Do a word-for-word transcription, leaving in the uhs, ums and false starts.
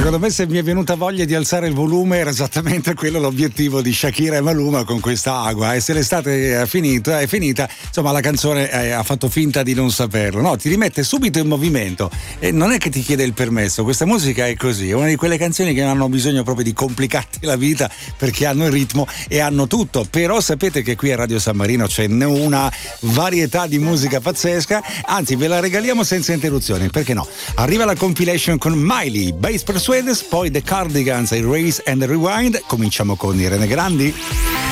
secondo me se mi è venuta voglia di alzare il volume era esattamente quello l'obiettivo di Shakira e Maluma con questa Agua, e se l'estate è finita, è finita insomma la canzone eh, ha fatto finta di non saperlo, no, ti rimette subito in movimento e non è che ti chiede il permesso, questa musica è così, è una di quelle canzoni che non hanno bisogno proprio di complicarti la vita perché hanno il ritmo e hanno tutto, però sapete che qui a Radio San Marino c'è una varietà di musica pazzesca, anzi ve la regaliamo senza interruzioni, perché no? Arriva la compilation con Miley, Bass Persuaders, poi The Cardigans, Erase and Rewind. Cominciamo con Irene Grandi.